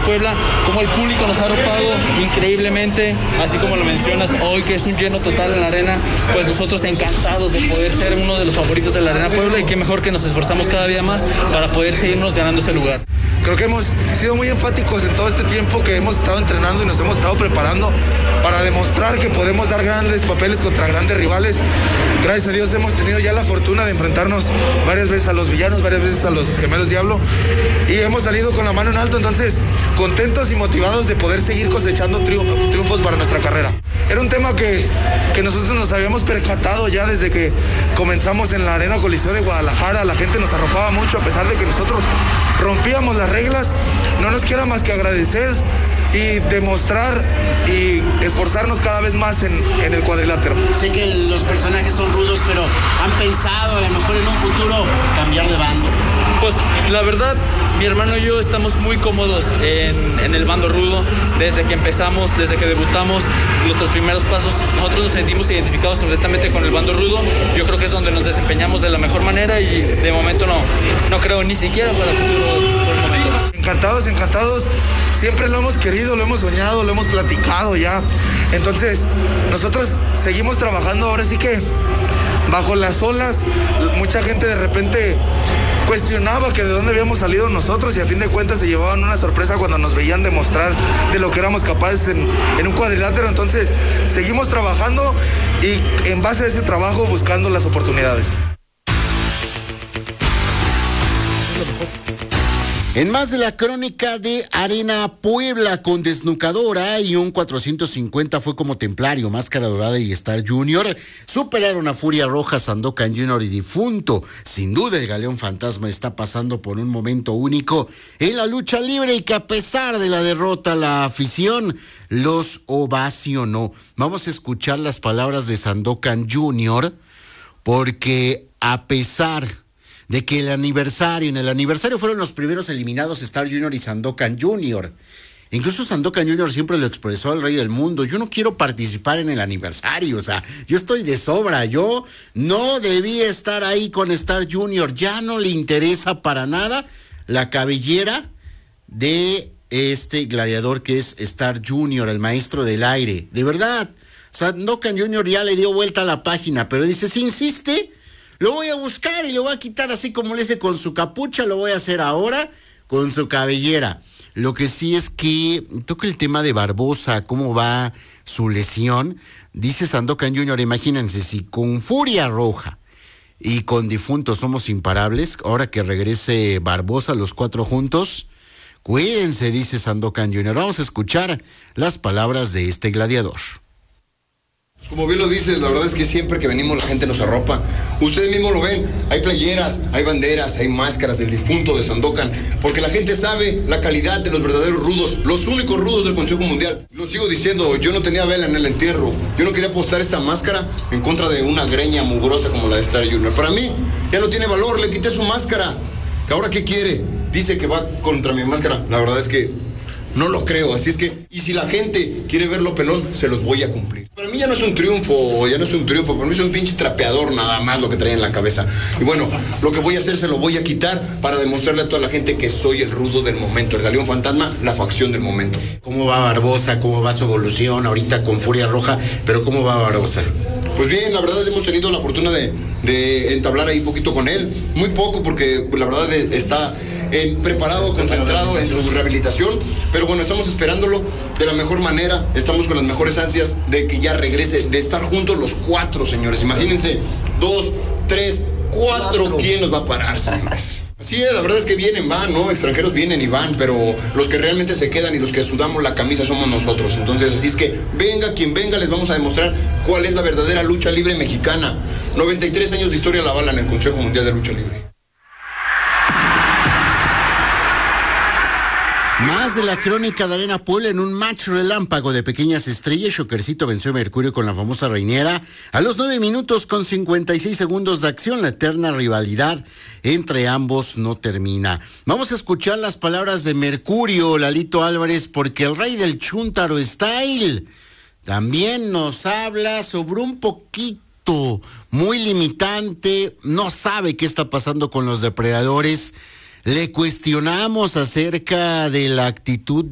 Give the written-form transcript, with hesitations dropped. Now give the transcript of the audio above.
Puebla, como el público nos ha arropado increíblemente, así como lo mencionas hoy, que es un lleno total en la arena, pues nosotros encantados de poder ser uno de los favoritos de la Arena Puebla, y qué mejor que nos esforzamos cada día más para poder seguirnos ganando ese lugar. Creo que hemos sido muy enfáticos en todo este tiempo que hemos estado entrenando y nos hemos estado preparando para demostrar que podemos dar grandes papeles contra grandes rivales. Gracias a Dios hemos tenido ya la fortuna de enfrentarnos varias veces a los villanos, varias veces a los gemelos Diablo, y hemos salido con la mano en alto, entonces contentos y motivados de poder seguir cosechando triunfos para nuestra carrera. Era un tema que nosotros nos habíamos percatado ya desde que comenzamos en la Arena Coliseo de Guadalajara. La gente nos arropaba mucho, a pesar de que nosotros rompíamos las reglas. No nos queda más que agradecer y demostrar y esforzarnos cada vez más en el cuadrilátero. Sé que los personajes son rudos, pero ¿han pensado a lo mejor en un futuro cambiar de bando? Pues la verdad, mi hermano y yo estamos muy cómodos en el bando rudo. Desde que empezamos, desde que debutamos, nuestros primeros pasos, nosotros nos sentimos identificados completamente con el bando rudo. Yo creo que es donde nos desempeñamos de la mejor manera, y de momento no creo ni siquiera para el futuro por el momento. Encantados. Siempre lo hemos querido, lo hemos soñado, lo hemos platicado ya. Entonces, nosotros seguimos trabajando. Ahora sí que bajo las olas, mucha gente de repente cuestionaba que de dónde habíamos salido nosotros, y a fin de cuentas se llevaban una sorpresa cuando nos veían demostrar de lo que éramos capaces en un cuadrilátero. Entonces, seguimos trabajando y en base a ese trabajo buscando las oportunidades. En más de la crónica de Arena Puebla, con Desnucadora y un 450 fue como Templario, Máscara Dorada y Star Junior superaron a Furia Roja, Sandokan Junior y Difunto. Sin duda el Galeón Fantasma está pasando por un momento único en la lucha libre, y que a pesar de la derrota, la afición los ovacionó. Vamos a escuchar las palabras de Sandokan Junior, porque a pesar de que en el aniversario fueron los primeros eliminados Star Junior y Sandokan Junior. Incluso Sandokan Junior siempre lo expresó al Rey del Mundo: yo no quiero participar en el aniversario, o sea, yo estoy de sobra, yo no debía estar ahí con Star Junior, ya no le interesa para nada la cabellera de este gladiador que es Star Junior, el maestro del aire. De verdad, Sandokan Junior ya le dio vuelta a la página, pero dice, si insiste, lo voy a buscar y lo voy a quitar, así como le hice con su capucha, lo voy a hacer ahora con su cabellera. Lo que sí es que toca el tema de Barbosa, cómo va su lesión. Dice Sandokan Junior, imagínense, si con Furia Roja y con Difunto somos imparables, ahora que regrese Barbosa, los cuatro juntos, cuídense, dice Sandokan Junior. Vamos a escuchar las palabras de este gladiador. Como bien lo dices, la verdad es que siempre que venimos la gente nos arropa. Ustedes mismos lo ven, hay playeras, hay banderas, hay máscaras del Difunto, de Sandokan, porque la gente sabe la calidad de los verdaderos rudos, los únicos rudos del Consejo Mundial. Lo sigo diciendo, yo no tenía vela en el entierro, yo no quería apostar esta máscara en contra de una greña mugrosa como la de Star Junior. Para mí ya no tiene valor, le quité su máscara. ¿Ahora qué quiere? Dice que va contra mi máscara. La verdad es que no lo creo, así es que, y si la gente quiere verlo pelón, se los voy a cumplir. Para mí ya no es un triunfo, para mí es un pinche trapeador nada más lo que trae en la cabeza. Y bueno, lo que voy a hacer se lo voy a quitar para demostrarle a toda la gente que soy el rudo del momento, el Galeón Fantasma, la facción del momento. ¿Cómo va Barbosa? ¿Cómo va su evolución ahorita con Furia Roja? Pero ¿cómo va Barbosa? Pues bien, la verdad hemos tenido la fortuna de entablar ahí poquito con él, muy poco porque la verdad está preparado, concentrado en su rehabilitación, pero bueno, estamos esperándolo de la mejor manera, estamos con las mejores ansias de que ya regrese, de estar juntos los cuatro, señores. Imagínense, 2, 3, 4, ¿quién nos va a parar, señores? Así es, la verdad es que vienen, van, ¿no? Extranjeros vienen y van, pero los que realmente se quedan y los que sudamos la camisa somos nosotros. Entonces, así es que venga quien venga, les vamos a demostrar cuál es la verdadera lucha libre mexicana. 93 años de historia la avalan en el Consejo Mundial de Lucha Libre. Más de la crónica de Arena Puebla. En un match relámpago de pequeñas estrellas, Shokercito venció a Mercurio con la famosa Reinera a los 9 minutos con 56 segundos de acción. La eterna rivalidad entre ambos no termina. Vamos a escuchar las palabras de Mercurio, Lalito Álvarez, porque el rey del Chuntaro Style también nos habla sobre un poquito muy limitante, no sabe qué está pasando con los depredadores. Le cuestionamos acerca de la actitud